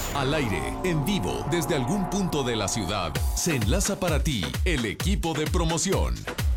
Al aire, en vivo, desde algún punto de la ciudad, se enlaza para ti el equipo de promoción.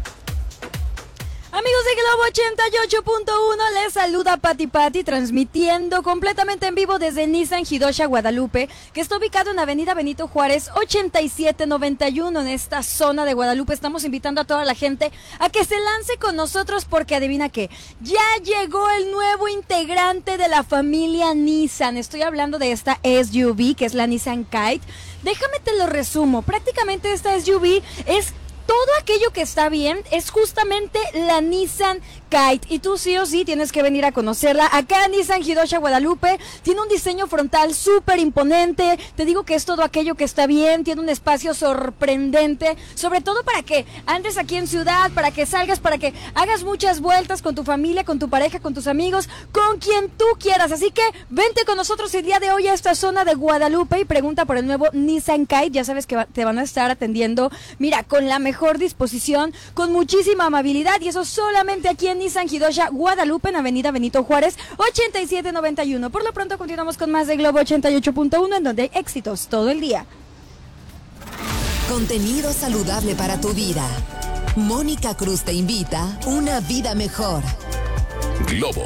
Amigos de Globo 88.1, les saluda Pati, transmitiendo completamente en vivo desde Nissan Hidosha, Guadalupe, que está ubicado en Avenida Benito Juárez 8791. En esta zona de Guadalupe estamos invitando a toda la gente a que se lance con nosotros porque adivina qué, ya llegó el nuevo integrante de la familia Nissan. Estoy hablando de esta SUV que es la Nissan Kite. Déjame te lo resumo, prácticamente esta SUV es todo aquello que está bien, es justamente la Nissan Kite, y tú sí o sí tienes que venir a conocerla. Acá en Nissan Hidosha, Guadalupe, tiene un diseño frontal súper imponente. Te digo que es todo aquello que está bien, tiene un espacio sorprendente, sobre todo para que andes aquí en ciudad, para que salgas, para que hagas muchas vueltas con tu familia, con tu pareja, con tus amigos, con quien tú quieras. Así que vente con nosotros el día de hoy a esta zona de Guadalupe y pregunta por el nuevo Nissan Kite. Ya sabes que te van a estar atendiendo, mira, con la mejor disposición, con muchísima amabilidad, y eso solamente aquí en Nissan Hidosha, Guadalupe, en Avenida Benito Juárez 8791. Por lo pronto continuamos con más de Globo 88.1, en donde hay éxitos todo el día. Contenido saludable para tu vida. Mónica Cruz te invita a una vida mejor. Globo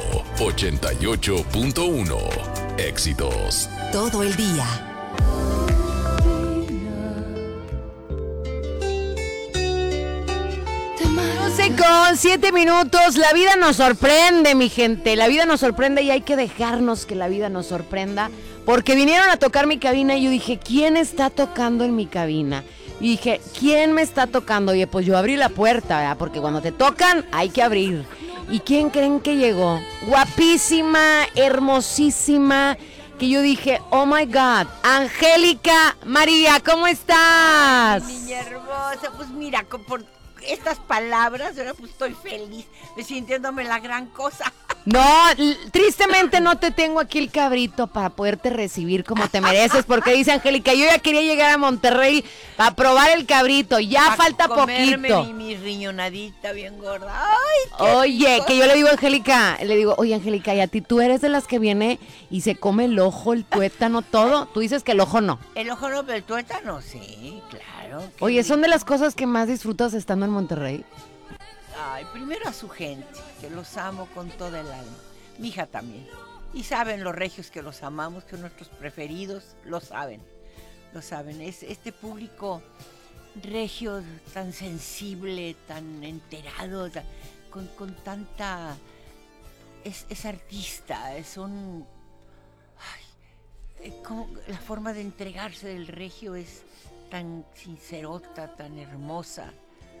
88.1. Éxitos todo el día. 11:07. La vida nos sorprende, mi gente. La vida nos sorprende y hay que dejarnos que la vida nos sorprenda. Porque vinieron a tocar mi cabina y yo dije, ¿quién está tocando en mi cabina? Y dije, ¿quién me está tocando? Oye, pues yo abrí la puerta, ¿verdad? Porque cuando te tocan hay que abrir. ¿Y quién creen que llegó? Guapísima, hermosísima, que yo dije, oh my God, Angélica María, ¿cómo estás? Ay, niña hermosa, pues mira, por estas palabras, ahora pues estoy feliz, me sintiéndome la gran cosa. No, tristemente no te tengo aquí el cabrito para poderte recibir como te mereces, porque dice Angélica, yo ya quería llegar a Monterrey para probar el cabrito, ya falta poquito. Mi riñonadita bien gorda. Ay, oye, rico. Que yo le digo a Angélica, oye Angélica, y a ti tú eres de las que viene y se come el ojo, el tuétano, todo. Tú dices que el ojo no. El ojo no, pero el tuétano sí, claro. Oye, rico. ¿son de las cosas que más disfrutas estando en Monterrey? Ay, primero a su gente, que los amo con toda el alma. Mi hija también. Y saben los regios que los amamos, que son nuestros preferidos, lo saben. Lo saben. Es este público regio tan sensible, tan enterado, con tanta... Es artista, como la forma de entregarse del regio es tan sincerota, tan hermosa.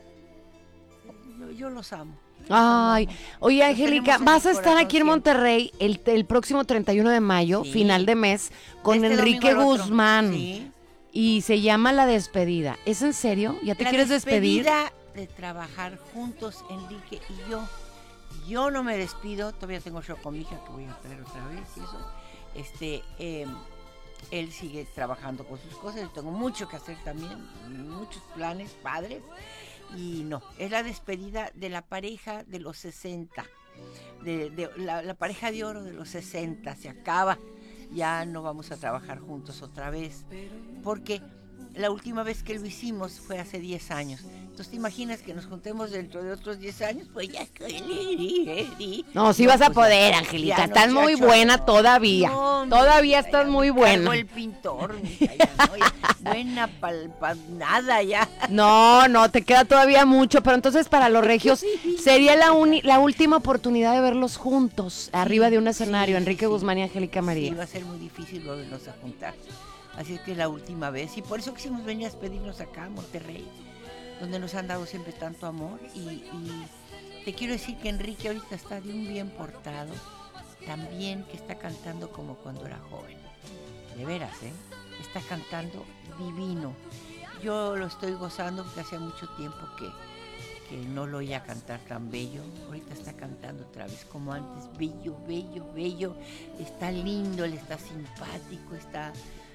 Yo los amo. Ay, oye Angélica, vas a estar aquí en Monterrey el próximo 31 de mayo, sí, final de mes, con Enrique Guzmán. Sí. Y se llama La Despedida. ¿Es en serio? ¿Ya te quieres despedir? La despedida de trabajar juntos, Enrique y yo. Yo no me despido, todavía tengo show con mi hija que voy a traer otra vez y eso. Él sigue trabajando con sus cosas, yo tengo mucho que hacer también, muchos planes, padres. Y no, es la despedida de la pareja de los 60, de la pareja de oro de los 60, se acaba, ya no vamos a trabajar juntos otra vez, porque la última vez que lo hicimos fue hace 10 años, entonces te imaginas que nos juntemos dentro de otros 10 años, pues ya estoy... No, sí vas a poder, Angélica, estás muy buena todavía, todavía estás muy buena. El pintor, mija, ya, no, ya, buena para nada ya. No, te queda todavía mucho, pero entonces para los regios sería la última oportunidad de verlos juntos, arriba de un escenario, Enrique Guzmán y Angélica María. Sí, va a ser muy difícil volvernos a juntar, así es que es la última vez, y por eso quisimos venir a despedirnos acá a Monterrey, donde nos han dado siempre tanto amor, y te quiero decir que Enrique ahorita está de un bien portado, también que está cantando como cuando era joven, de veras, está cantando divino. Yo lo estoy gozando porque hacía mucho tiempo que no lo oía cantar tan bello. Ahorita está cantando otra vez como antes, bello, bello, bello. Está lindo, él está simpático, está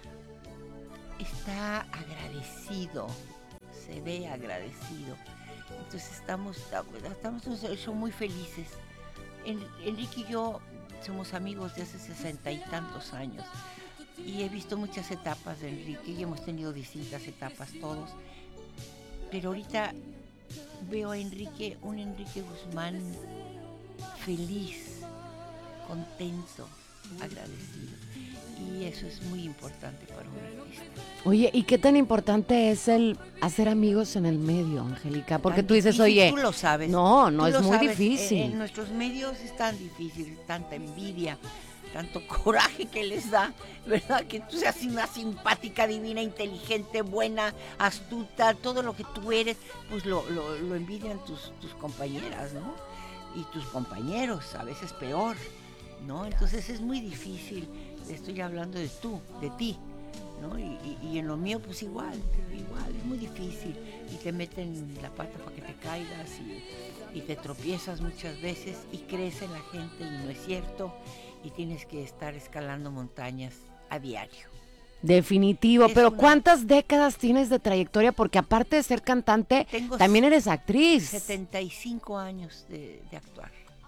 agradecido, se ve agradecido. Entonces estamos muy felices. Enrique y yo somos amigos de hace 60 y tantos años. y he visto muchas etapas de Enrique y hemos tenido distintas etapas todos, pero ahorita veo a Enrique, un Enrique Guzmán feliz, contento, agradecido, y eso es muy importante para un artista. Oye, ¿y qué tan importante es el hacer amigos en el medio, Angélica? Porque Tan tú dices, difícil, oye, tú lo sabes. no, Tú es lo muy sabes, difícil. En nuestros medios es tan difícil, tanta envidia, tanto coraje que les da, ¿verdad? Que tú seas una simpática, divina, inteligente, buena, astuta, todo lo que tú eres, pues lo envidian tus compañeras, ¿no? Y tus compañeros, a veces peor, ¿no? Entonces es muy difícil, estoy hablando de ti, ¿no? Y en lo mío pues igual, es muy difícil, y te meten la pata para que te caigas y te tropiezas muchas veces y crees en la gente y no es cierto, y tienes que estar escalando montañas a diario. Definitivo, Es pero una- ¿cuántas décadas tienes de trayectoria? Porque aparte de ser cantante, Tengo también eres actriz. 75 años de actuar.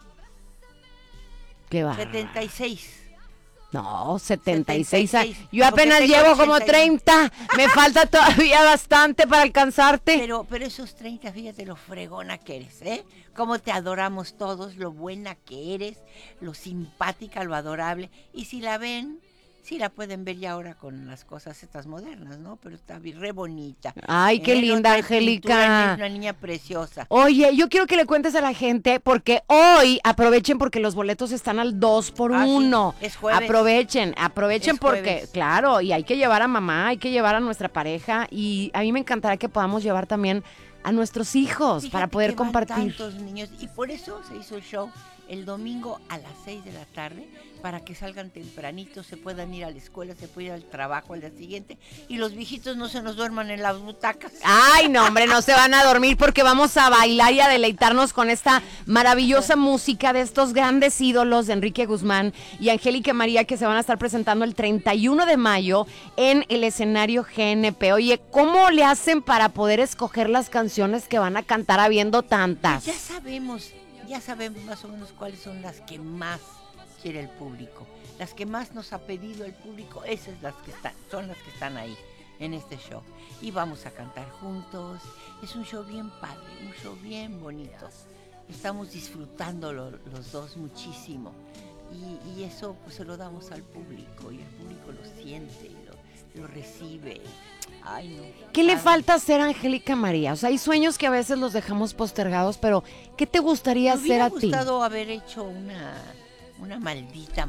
¿Qué va? 76. No, 76 años. 76, Yo apenas porque tengo llevo como 81. 30. Me falta todavía bastante para alcanzarte. Pero esos 30, fíjate lo fregona que eres, ¿eh? Cómo te adoramos todos, lo buena que eres, lo simpática, lo adorable. Y si la ven, sí la pueden ver ya ahora con las cosas estas modernas, ¿no? Pero está re bonita. Ay, qué No linda, trae pintura, Angélica. es una niña preciosa. Oye, yo quiero que le cuentes a la gente, porque hoy aprovechen porque los boletos están al 2 por Ah, sí, 1. es jueves. Aprovechen Es porque, jueves. claro, y hay que llevar a mamá, hay que llevar a nuestra pareja, y a mí me encantará que podamos llevar también a nuestros hijos Fíjate para poder que van compartir. tantos niños, y por eso se hizo el show el domingo a las 6 de la tarde, para que salgan tempranito, se puedan ir a la escuela, se pueden ir al trabajo al día siguiente, y los viejitos no se nos duerman en las butacas. Ay, no, hombre, no se van a dormir porque vamos a bailar y a deleitarnos con esta maravillosa música de estos grandes ídolos de Enrique Guzmán y Angélica María, que se van a estar presentando el 31 de mayo en el escenario GNP. Oye, ¿cómo le hacen para poder escoger las canciones que van a cantar habiendo tantas? Ya sabemos más o menos cuáles son las que más quiere el público, las que más nos ha pedido el público, esas son las que están ahí en este show, y vamos a cantar juntos. Es un show bien padre, un show bien bonito, estamos disfrutando los dos muchísimo, y eso pues se lo damos al público, y el público lo siente, lo recibe. Ay, no. ¿Qué le Padre. falta hacer a Angélica María? O sea, hay sueños que a veces los dejamos postergados, pero ¿qué te gustaría Me hacer hubiera a ti? gustado haber hecho una maldita,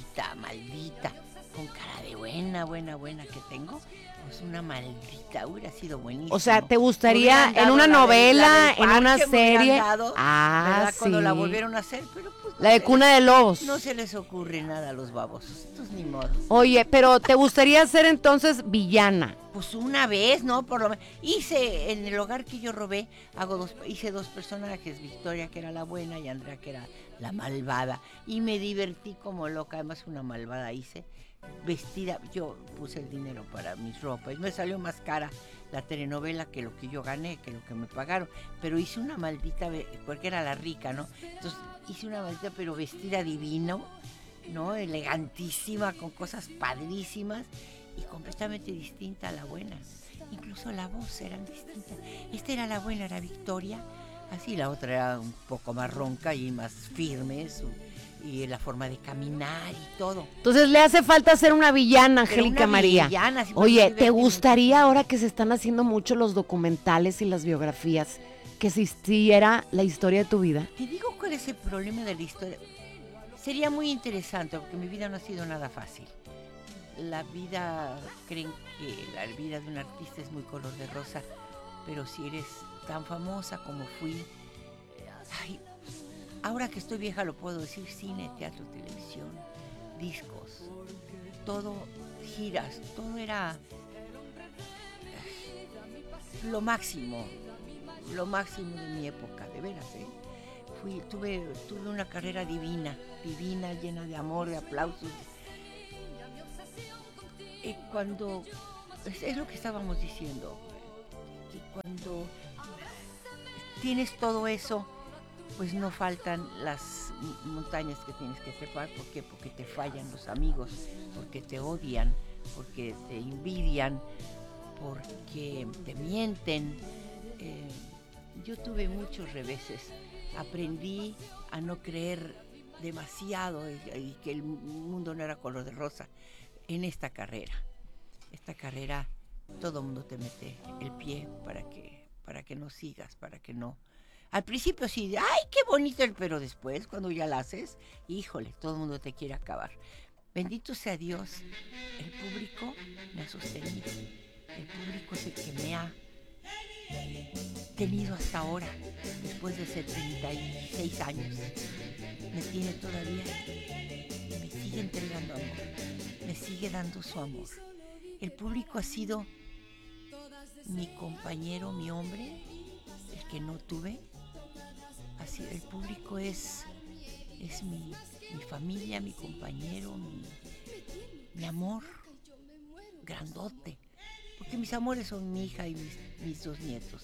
con cara de buena que tengo, pues una maldita, hubiera sido buenísimo. O sea, ¿te Me gustaría hubieran dado en una la novela, del en una parche, me hubieran serie? dado, Ah, ¿verdad? Cuando la sí. volvieron a hacer, pero pues La de Cuna de Lobos. no se les ocurre nada a los babosos, estos ni modo. Oye, pero ¿te gustaría ser entonces villana? Pues una vez, ¿no? Por lo menos. Hice, en el hogar que yo robé, hice 2 personajes, Victoria, que era la buena, y Andrea, que era la malvada. Y me divertí como loca, además una malvada hice, vestida, yo puse el dinero para mis ropas, me salió más cara la telenovela que lo que yo gané, que lo que me pagaron, pero hice una maldita, porque era la rica, ¿no? Entonces hice una maldita, pero vestida divino, ¿no? Elegantísima, con cosas padrísimas, y completamente distinta a la buena. Incluso la voz era distinta. Esta era la buena, era Victoria, así, la otra era un poco más ronca y más firme, y la forma de caminar y todo. Entonces le hace falta ser una villana, Pero Angélica una María. villana, sí, Oye, porque ¿te divertí gustaría muchísimo. ahora que se están haciendo mucho los documentales y las biografías que existiera la historia de tu vida? Te digo cuál es el problema de la historia. Sería muy interesante, porque mi vida no ha sido nada fácil. La vida, creen que la vida de un artista es muy color de rosa, pero si eres tan famosa como fui, ay, ahora que estoy vieja lo puedo decir, cine, teatro, televisión, discos, todo, giras, todo era lo máximo de mi época, de veras, ¿eh? Tuve una carrera divina, llena de amor, de aplausos. Cuando, es lo que estábamos diciendo, que cuando tienes todo eso, pues no faltan las montañas que tienes que trepar. ¿Por qué? Porque te fallan los amigos, porque te odian, porque te envidian, porque te mienten. Yo tuve muchos reveses. Aprendí a no creer demasiado y que el mundo no era color de rosa en esta carrera. Esta carrera, todo el mundo te mete el pie para que no sigas, para que no. Al principio sí, ¡ay, qué bonito! Pero después, cuando ya la haces, híjole, todo el mundo te quiere acabar. Bendito sea Dios, el público me ha sostenido. El público es el que me ha tenido hasta ahora, después de 76 años. Me tiene todavía, me sigue entregando amor, me sigue dando su amor. El público ha sido mi compañero, mi hombre, el que no tuve. Así, el público es mi familia, mi compañero, mi amor grandote. Porque mis amores son mi hija y mis 2 nietos.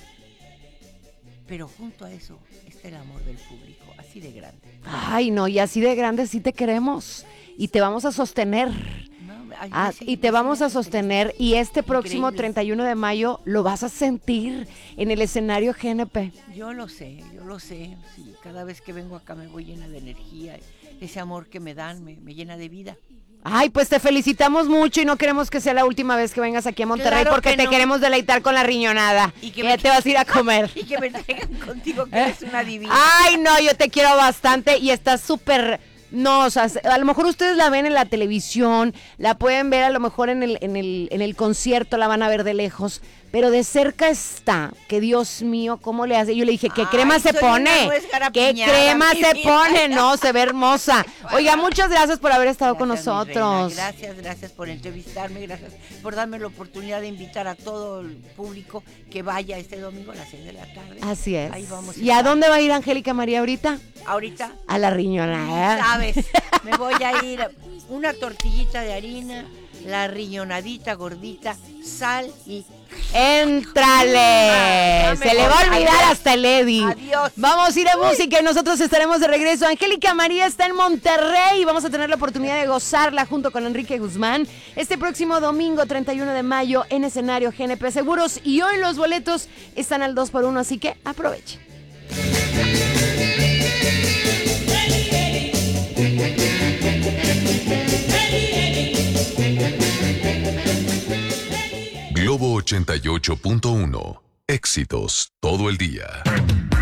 Pero junto a eso está el amor del público, así de grande. Ay, no, y así de grande sí te queremos. Y te vamos a sostener. Y te vamos a sostener. Y este próximo Increíble. 31 de mayo lo vas a sentir en el escenario GNP. Yo lo sé. Sí, cada vez que vengo acá me voy llena de energía. Ese amor que me dan me llena de vida. Ay, pues te felicitamos mucho y no queremos que sea la última vez que vengas aquí a Monterrey, Claro porque que te no. queremos deleitar con la riñonada. Y que que me- te vas a ir a comer. Y que me traigan contigo, que eres una divina. Ay, no, yo te quiero bastante y estás súper. No, o sea, a lo mejor ustedes la ven en la televisión, la pueden ver a lo mejor en el concierto, la van a ver de lejos, pero de cerca está, que Dios mío, ¿cómo le hace? Yo le dije, ¿qué Ay, crema se soy una pone? nuez ¿Qué garapiñada, crema mi se vida. pone? No, se ve hermosa. Oiga, muchas gracias por haber estado con Gracias, mi nosotros. reina. Gracias por entrevistarme, gracias por darme la oportunidad de invitar a todo el público que vaya este domingo a las 6 de la tarde. Así es. Ahí vamos ¿Y a estar. dónde va a ir Angélica María ahorita? Ahorita, A la riñonada. sabes, me voy a ir una tortillita de harina, la riñonadita gordita, sal y ¡Éntrale! Ya me Se le va a voy. olvidar Adiós. hasta el Eddie. Adiós. Vamos a ir a música y nosotros estaremos de regreso. Angélica María está en Monterrey y vamos a tener la oportunidad de gozarla junto con Enrique Guzmán este próximo domingo 31 de mayo en escenario GNP Seguros. Y hoy los boletos están al 2x1, así que aprovechen. Globo 88.1. Éxitos todo el día.